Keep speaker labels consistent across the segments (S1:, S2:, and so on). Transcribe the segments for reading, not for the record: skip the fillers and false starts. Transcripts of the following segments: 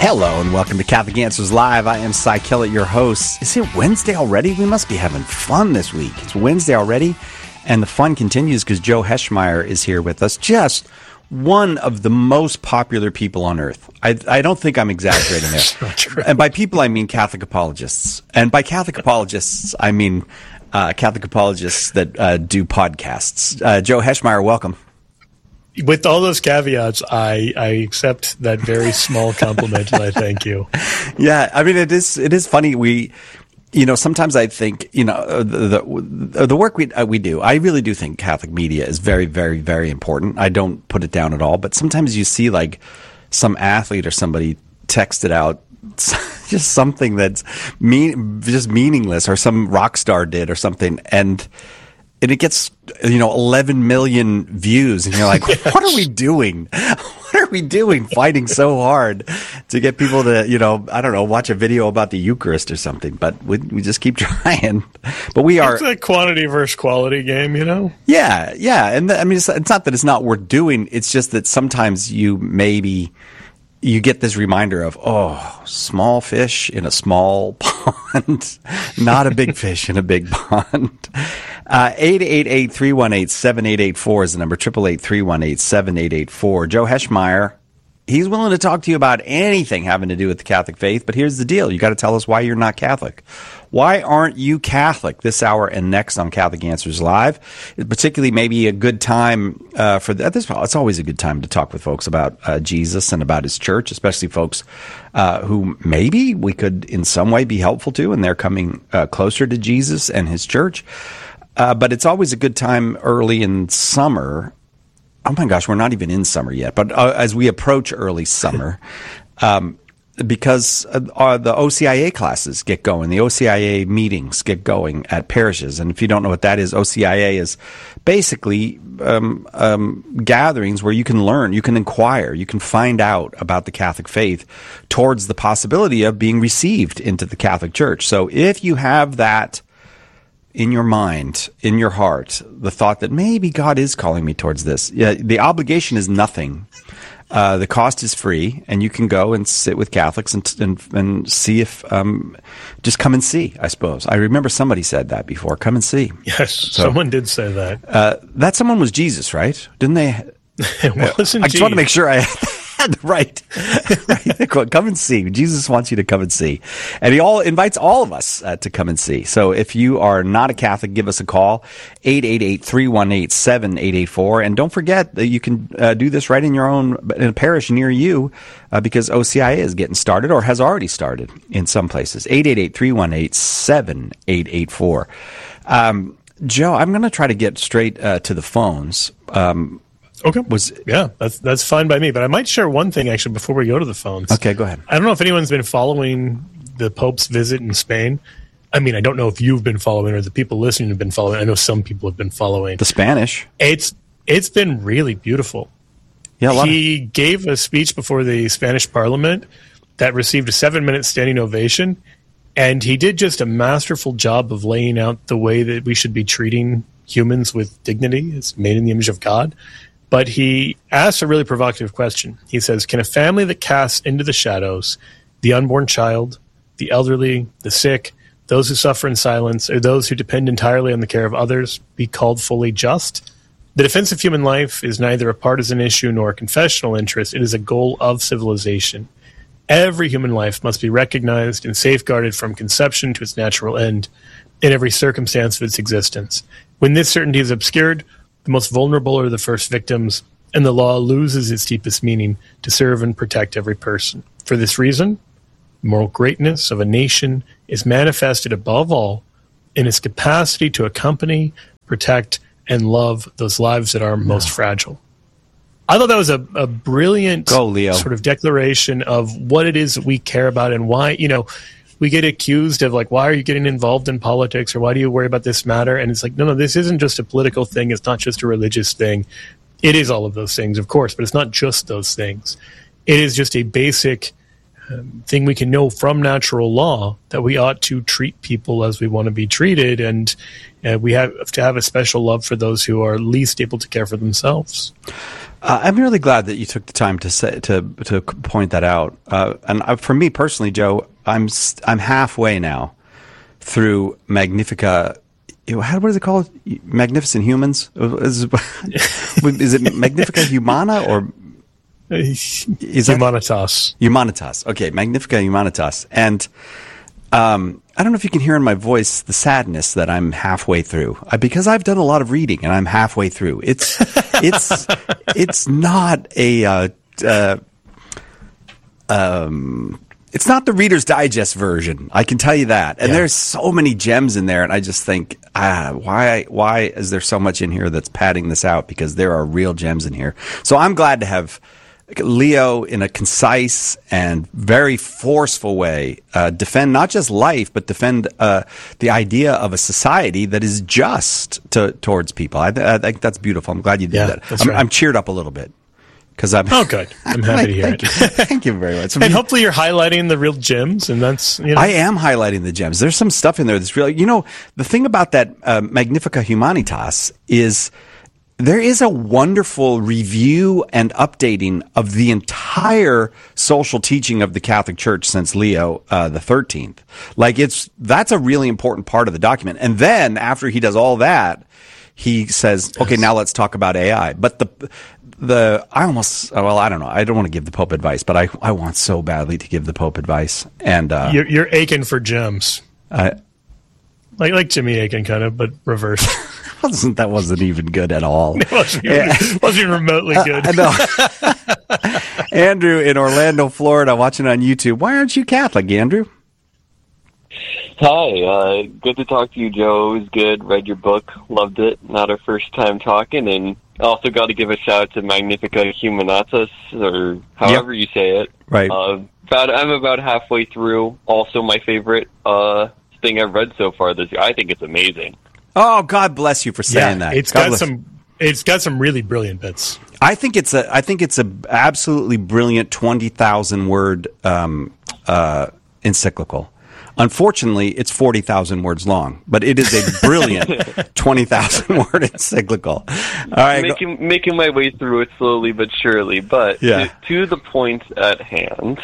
S1: Hello and welcome to Catholic Answers Live. I am Cy Kellett, your host. Is it Wednesday already? We must be having fun this week. It's Wednesday already, and the fun continues because Joe Heschmeyer is here with us. Just one of the most popular people on earth. I don't think I'm exaggerating there. And by people, I mean Catholic apologists. And by Catholic apologists, I mean Catholic apologists that do podcasts. Joe Heschmeyer, welcome.
S2: With all those caveats, I accept that very small compliment, and I thank you.
S1: Yeah, I mean, it is funny. Sometimes I think, the work we do, I really do think Catholic media is very, very, very important. I don't put it down at all, but sometimes you see like some athlete or somebody texted out just something that's just meaningless, or some rock star did or something, and it gets 11 million views, and you're like, what are we doing? What are we doing fighting so hard to get people to, watch a video about the Eucharist or something? But we just keep trying. But we are.
S2: It's a quantity versus quality game,
S1: Yeah. And it's not that it's not worth doing. It's just that sometimes you get this reminder of, small fish in a small pond, not a big fish in a big pond. 888-318-7884 is the number, 888-318-7884. Joe Heschmeyer, he's willing to talk to you about anything having to do with the Catholic faith, but here's the deal. You got to tell us why you're not Catholic. Why aren't you Catholic? This hour and next on Catholic Answers Live. Particularly maybe a good time for that. It's always a good time to talk with folks about Jesus and about his church, especially folks who maybe we could in some way be helpful to, and they're coming closer to Jesus and his church. But it's always a good time early in summer. Oh my gosh, we're not even in summer yet. But as we approach early summer, because the OCIA classes get going, the OCIA meetings get going at parishes. And if you don't know what that is, OCIA is basically gatherings where you can learn, you can inquire, you can find out about the Catholic faith towards the possibility of being received into the Catholic Church. So if you have that in your mind, in your heart, the thought that maybe God is calling me towards this. Yeah, the obligation is nothing. The cost is free, and you can go and sit with Catholics and see if just come and see, I suppose. I remember somebody said that before, come and see.
S2: Yes, someone did say that.
S1: That someone was Jesus, right? Didn't they?
S2: It wasn't
S1: I just want to make sure I had right. Come and see. Jesus wants you to come and see. And he invites all of us to come and see. So if you are not a Catholic, give us a call, 888-318-7884. And don't forget that you can do this right in a parish near you, because OCIA is getting started or has already started in some places. 888-318-7884. Joe, I'm going to try to get straight to the phones.
S2: Okay. That's fine by me. But I might share one thing, actually, before we go to the phones.
S1: Okay, go ahead.
S2: I don't know if anyone's been following the Pope's visit in Spain. I mean, I don't know if you've been following or the people listening have been following. I know some people have been following.
S1: The Spanish.
S2: It's been really beautiful.
S1: Yeah,
S2: he gave a speech before the Spanish Parliament that received a 7-minute standing ovation. And he did just a masterful job of laying out the way that we should be treating humans with dignity. It's made in the image of God. But he asked a really provocative question. He says, can a family that casts into the shadows the unborn child, the elderly, the sick, those who suffer in silence, or those who depend entirely on the care of others be called fully just? The defense of human life is neither a partisan issue nor a confessional interest. It is a goal of civilization. Every human life must be recognized and safeguarded from conception to its natural end in every circumstance of its existence. When this certainty is obscured, the most vulnerable are the first victims, and the law loses its deepest meaning to serve and protect every person. For this reason, the moral greatness of a nation is manifested above all in its capacity to accompany, protect, and love those lives that are most fragile. I thought that was a brilliant sort of declaration of what it is that we care about and why, we get accused of like, why are you getting involved in politics, or why do you worry about this matter? And it's like, no, this isn't just a political thing. It's not just a religious thing. It is all of those things, of course, but it's not just those things. It is just a basic thing we can know from natural law that we ought to treat people as we want to be treated. And we have to have a special love for those who are least able to care for themselves.
S1: I'm really glad that you took the time to point that out. And for me personally, Joe, I'm halfway now through Magnifica. What is it called? Magnificent Humans? Is it Magnifica Humana or
S2: is Humanitas?
S1: Humanitas. Okay, Magnifica Humanitas. And I don't know if you can hear in my voice the sadness that I'm halfway through because I've done a lot of reading and I'm halfway through. It's not a it's not the Reader's Digest version. I can tell you that. And there's so many gems in there, and I just think, why is there so much in here that's padding this out? Because there are real gems in here. So I'm glad to have Leo, in a concise and very forceful way, defend not just life, but defend the idea of a society that is just towards people. I think that's beautiful. I'm glad you did that. I'm cheered up a little bit.
S2: Good. I'm happy to hear it.
S1: Thank you very much.
S2: And hopefully you're highlighting the real gems, and that's,
S1: I am highlighting the gems. There's some stuff in there that's real. The thing about that Magnifica Humanitas is there is a wonderful review and updating of the entire social teaching of the Catholic Church since Leo the 13th. That's a really important part of the document. And then after he does all that, he says, okay, now let's talk about AI. But I don't know. I don't want to give the Pope advice, but I want so badly to give the Pope advice. And
S2: you're aching for gems, like Jimmy Akin, kind of, but reversed.
S1: That wasn't even good at all.
S2: It wasn't even remotely good.
S1: No. Andrew in Orlando, Florida, watching on YouTube. Why aren't you Catholic, Andrew?
S3: Hi, good to talk to you, Joe. It was good. Read your book, loved it. Not our first time talking, and also got to give a shout out to Magnifica Humanitas, or however you say it.
S1: Right.
S3: I'm about halfway through. Also, my favorite thing I've read so far this year. I think it's amazing.
S1: Oh, God bless you for saying that.
S2: It's got some really brilliant bits.
S1: I think it's a absolutely brilliant 20,000 word encyclical. Unfortunately, it's 40,000 words long, but it is a brilliant 20,000 word encyclical. All right,
S3: making my way through it slowly but surely, but to the point at hand.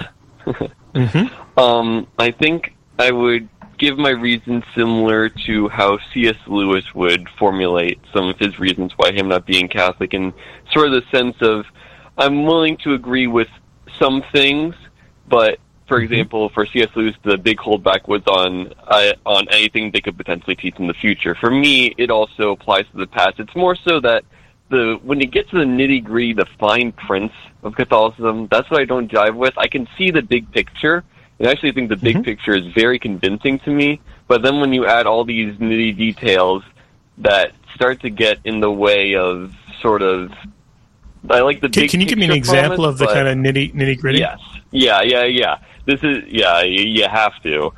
S3: I think I would give my reasons similar to how C.S. Lewis would formulate some of his reasons why him not being Catholic, in sort of the sense of, I'm willing to agree with some things, but for example, for C.S. Lewis, the big holdback was on anything they could potentially teach in the future. For me, it also applies to the past. It's more so that when you get to the nitty-gritty, the fine prints of Catholicism, that's what I don't jive with. I can see the big picture, and I actually think the big picture is very convincing to me. But then when you add all these nitty details that start to get in the way of sort of, I like the big.
S2: Can you give me an example of the kind of nitty gritty?
S3: Yes. Yeah. This is, you have to.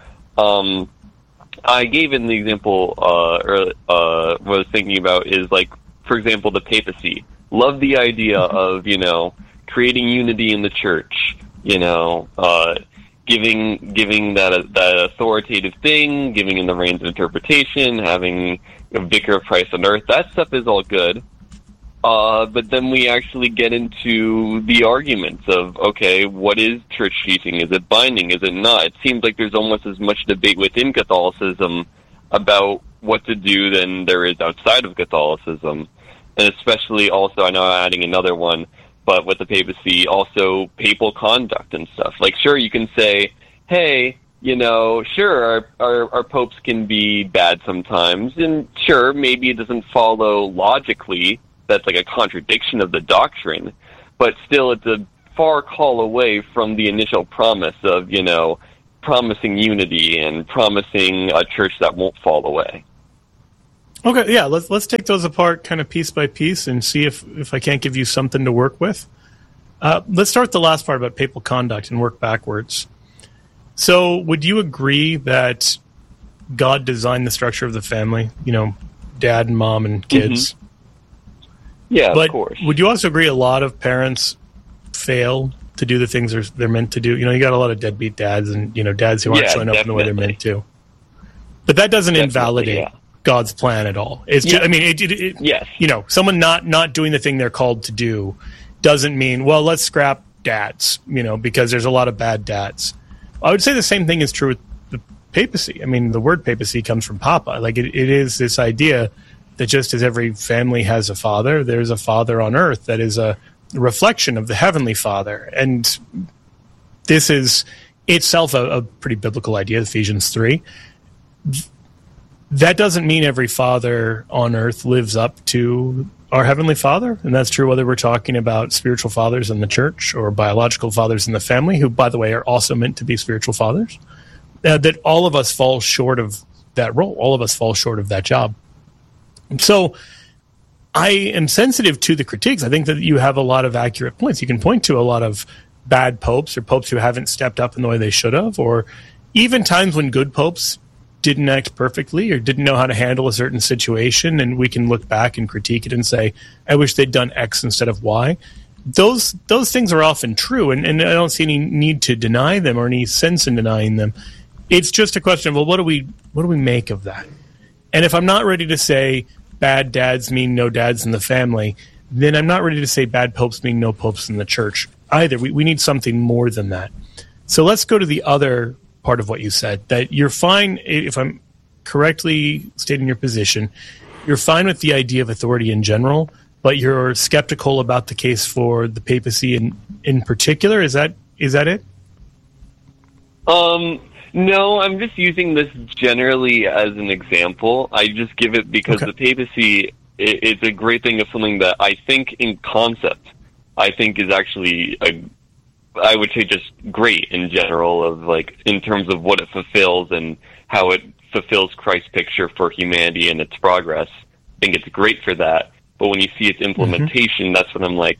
S3: I gave an example, what I was thinking about is, like, for example, the papacy. Love the idea of, creating unity in the church, giving that authoritative thing, giving in the reins of interpretation, having a vicar of Christ on earth. That stuff is all good. But then we actually get into the arguments of, okay, what is church teaching? Is it binding? Is it not? It seems like there's almost as much debate within Catholicism about what to do than there is outside of Catholicism. And especially also, I know I'm adding another one, but with the papacy, also papal conduct and stuff. Like, sure, you can say, hey, sure, our popes can be bad sometimes, and sure, maybe it doesn't follow logically. That's like a contradiction of the doctrine, but still it's a far call away from the initial promise of, promising unity and promising a church that won't fall away.
S2: Okay, yeah, let's take those apart kind of piece by piece and see if I can't give you something to work with. Let's start with the last part about papal conduct and work backwards. So would you agree that God designed the structure of the family, dad and mom and kids?
S3: Yeah,
S2: but
S3: of course.
S2: Would you also agree a lot of parents fail to do the things they're meant to do? You got a lot of deadbeat dads and, dads who aren't showing up in the way they're meant to. But that doesn't invalidate God's plan at all. It's just, yes. Someone not doing the thing they're called to do doesn't mean, well, let's scrap dads, because there's a lot of bad dads. I would say the same thing is true with the papacy. I mean, the word papacy comes from papa. Like it is this idea that just as every family has a father, there's a father on earth that is a reflection of the heavenly Father. And this is itself a pretty biblical idea, Ephesians 3. That doesn't mean every father on earth lives up to our Heavenly Father, and that's true whether we're talking about spiritual fathers in the church or biological fathers in the family, who, by the way, are also meant to be spiritual fathers, that all of us fall short of that role. All of us fall short of that job. So I am sensitive to the critiques. I think that you have a lot of accurate points. You can point to a lot of bad popes or popes who haven't stepped up in the way they should have, or even times when good popes didn't act perfectly or didn't know how to handle a certain situation, and we can look back and critique it and say, I wish they'd done X instead of Y. Those things are often true, and I don't see any need to deny them or any sense in denying them. It's just a question of, well, what do we make of that? And if I'm not ready to say bad dads mean no dads in the family, then I'm not ready to say bad popes mean no popes in the church either. We need something more than that. So let's go to the other part of what you said, that you're fine, if I'm correctly stating your position, you're fine with the idea of authority in general, but you're skeptical about the case for the papacy in particular. Is that it?
S3: No, I'm just using this generally as an example. I just give it because the papacy is a great thing of something that I think in concept, I think is actually I would say just great in general, of like in terms of what it fulfills and how it fulfills Christ's picture for humanity and its progress. I think it's great for that. But when you see its implementation, that's when I'm like,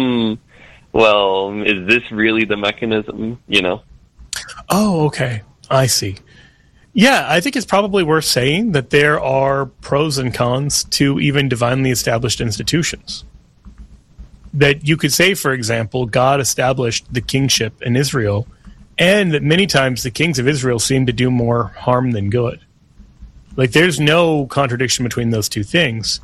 S3: well, is this really the mechanism,
S2: Oh, okay. I see. Yeah, I think it's probably worth saying that there are pros and cons to even divinely established institutions. That you could say, for example, God established the kingship in Israel, and that many times the kings of Israel seem to do more harm than good. Like, there's no contradiction between those two things.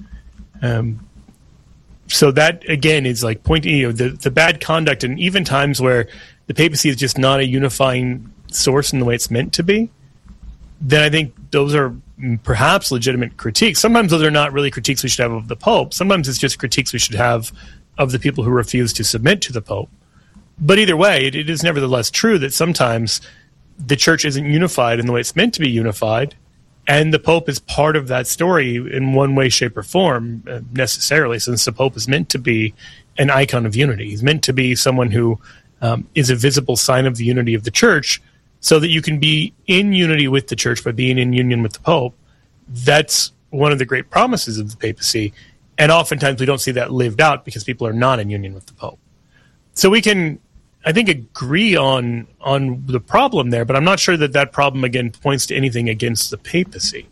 S2: So that, again, is like pointing, the bad conduct, and even times where the papacy is just not a unifying source in the way it's meant to be, then I think those are perhaps legitimate critiques. Sometimes those are not really critiques we should have of the Pope. Sometimes it's just critiques we should have of the people who refuse to submit to the Pope. But either way, it is nevertheless true that sometimes the church isn't unified in the way it's meant to be unified, and the Pope is part of that story in one way, shape, or form, necessarily, since the Pope is meant to be an icon of unity. He's meant to be someone who is a visible sign of the unity of the church, so that you can be in unity with the church by being in union with the Pope. That's one of the great promises of the papacy, and oftentimes we don't see that lived out because people are not in union with the Pope. So we can, I think, agree on the problem there, but I'm not sure that problem, again, points to anything against the papacy.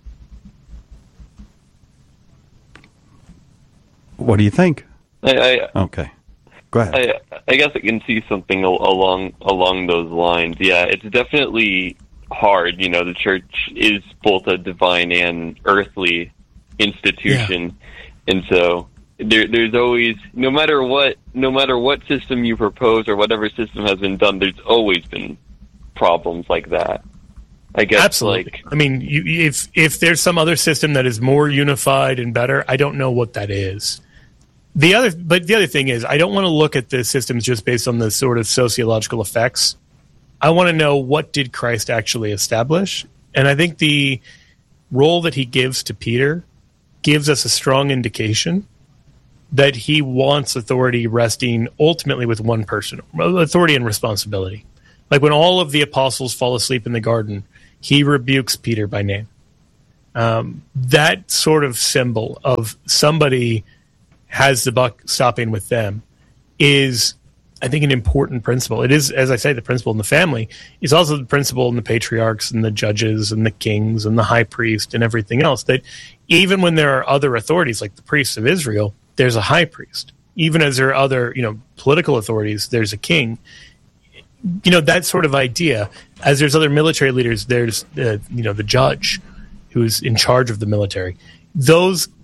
S1: What do you think?
S3: Okay.
S1: Go ahead.
S3: I guess I can see something along those lines. Yeah, it's definitely hard. The church is both a divine and earthly institution, and so there's always, no matter what system you propose or whatever system has been done, there's always been problems like that. I guess.
S2: Absolutely. I mean, if there's some other system that is more unified and better, I don't know what that is. The other thing is, I don't want to look at the systems just based on the sort of sociological effects. I want to know, what did Christ actually establish? And I think the role that he gives to Peter gives us a strong indication that he wants authority resting ultimately with one person, authority and responsibility. Like when all of the apostles fall asleep in the garden, he rebukes Peter by name. That sort of symbol of somebody has the buck stopping with them is, I think, an important principle. It is, as I say, the principle in the family. It's also the principle in the patriarchs and the judges and the kings and the high priest and everything else, that even when there are other authorities like the priests of Israel, there's a high priest. Even as there are other, political authorities, there's a king. That sort of idea. As there's other military leaders, there's the judge who's in charge of the military. Those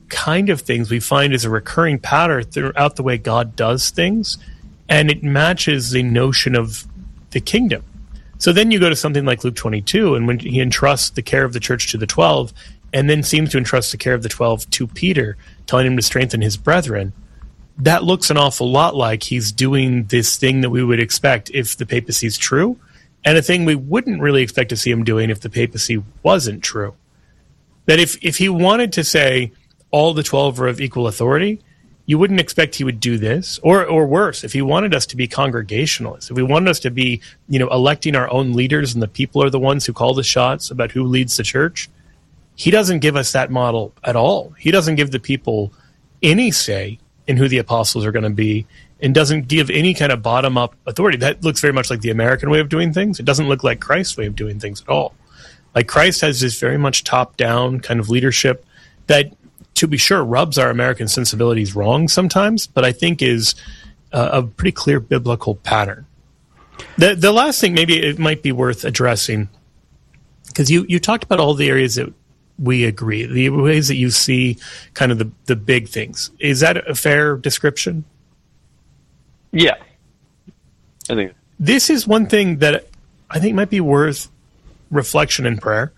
S2: kind of things we find is a recurring pattern throughout the way God does things, and it matches the notion of the kingdom. So then you go to something like Luke 22, and when he entrusts the care of the church to the 12, and then seems to entrust the care of the 12 to Peter, telling him to strengthen his brethren, that looks an awful lot like he's doing this thing that we would expect if the papacy is true, and a thing we wouldn't really expect to see him doing if the papacy wasn't true. That if he wanted to say all the 12 are of equal authority, you wouldn't expect he would do this. Or worse, if he wanted us to be congregationalists, if we wanted us to be, electing our own leaders and the people are the ones who call the shots about who leads the church, he doesn't give us that model at all. He doesn't give the people any say in who the apostles are going to be, and doesn't give any kind of bottom-up authority. That looks very much like the American way of doing things. It doesn't look like Christ's way of doing things at all. Like Christ has this very much top-down kind of leadership that, to be sure, rubs our American sensibilities wrong sometimes, but I think is a pretty clear biblical pattern. The last thing maybe it might be worth addressing, because you talked about all the areas that we agree, the ways that you see kind of the big things. Is that a fair description?
S3: Yeah. I think
S2: this is one thing that I think might be worth reflection and prayer.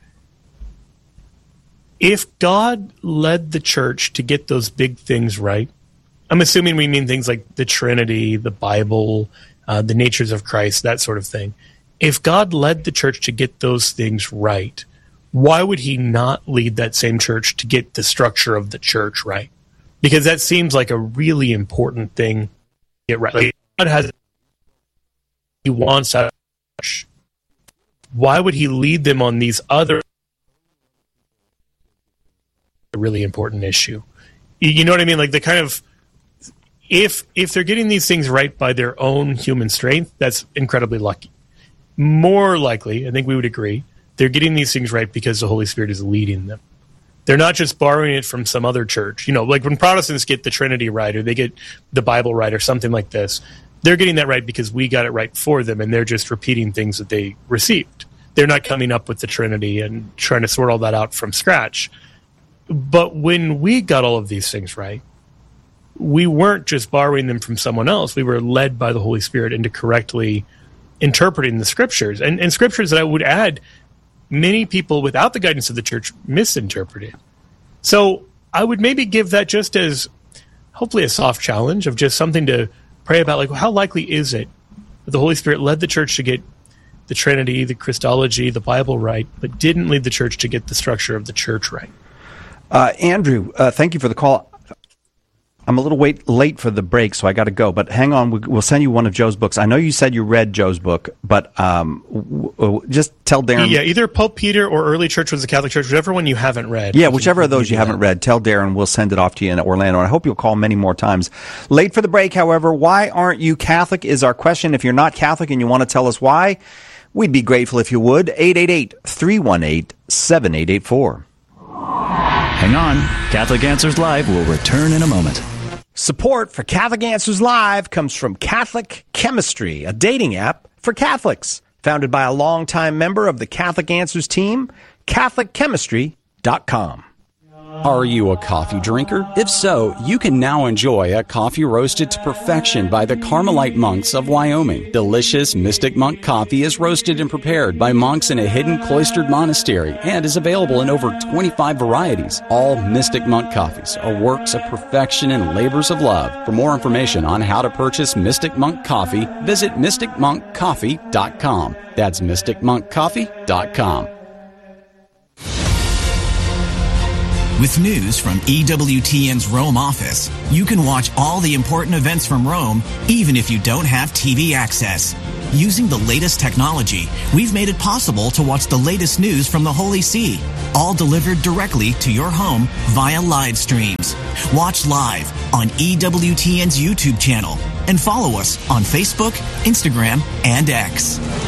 S2: If God led the church to get those big things right, I'm assuming we mean things like the Trinity, the Bible, the natures of Christ, that sort of thing. If God led the church to get those things right, why would he not lead that same church to get the structure of the church right? Because that seems like a really important thing to get right. Like God he wants us. Why would he lead them on these other really important issue? You know what I mean? Like the kind of, if they're getting these things right by their own human strength, that's incredibly lucky. More likely, I think we would agree, they're getting these things right because the Holy Spirit is leading them. They're not just borrowing it from some other church. Like when Protestants get the Trinity right, or they get the Bible right, or something like this, they're getting that right because we got it right for them, and they're just repeating things that they received. They're not coming up with the Trinity and trying to sort all that out from scratch. But when we got all of these things right, we weren't just borrowing them from someone else. We were led by the Holy Spirit into correctly interpreting the Scriptures. And Scriptures that I would add, many people without the guidance of the church misinterpreted. So I would maybe give that just as hopefully a soft challenge of just something to pray about. Like, how likely is it that the Holy Spirit led the church to get the Trinity, the Christology, the Bible right, but didn't lead the church to get the structure of the church right?
S1: Andrew, thank you for the call. I'm a little late for the break, so I got to go. But hang on, we'll send you one of Joe's books. I know you said you read Joe's book, but just tell Darren.
S2: Yeah, either Pope Peter or Early Church was the Catholic Church, whichever one you haven't read.
S1: Yeah, whichever of those you haven't read, tell Darren. We'll send it off to you in Orlando. And I hope you'll call many more times. Late for the break, however, why aren't you Catholic is our question. If you're not Catholic and you want to tell us why, we'd be grateful if you would. 888-318-7884.
S4: Hang on. Catholic Answers Live will return in a moment.
S1: Support for Catholic Answers Live comes from Catholic Chemistry, a dating app for Catholics. Founded by a longtime member of the Catholic Answers team, CatholicChemistry.com.
S5: Are you a coffee drinker? If so, you can now enjoy a coffee roasted to perfection by the Carmelite monks of Wyoming. Delicious Mystic Monk coffee is roasted and prepared by monks in a hidden cloistered monastery and is available in over 25 varieties. All Mystic Monk coffees are works of perfection and labors of love. For more information on how to purchase Mystic Monk coffee, visit mysticmonkcoffee.com. That's mysticmonkcoffee.com.
S6: With news from EWTN's Rome office, you can watch all the important events from Rome, even if you don't have TV access. Using the latest technology, we've made it possible to watch the latest news from the Holy See, all delivered directly to your home via live streams. Watch live on EWTN's YouTube channel and follow us on Facebook, Instagram, and X.